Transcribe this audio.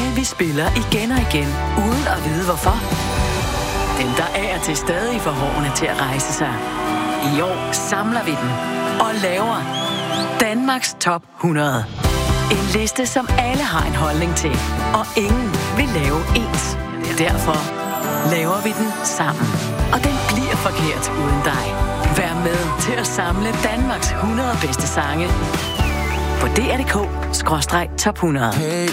Sange, vi spiller igen og igen, uden at vide hvorfor. Dem, der er til stadig får hårene til at rejse sig. I år samler vi dem og laver Danmarks Top 100. En liste, som alle har en holdning til, og ingen vil lave ens. Derfor laver vi den sammen. Og den bliver forkert uden dig. Vær med til at samle Danmarks 100 bedste sange på dr.dk/top 100.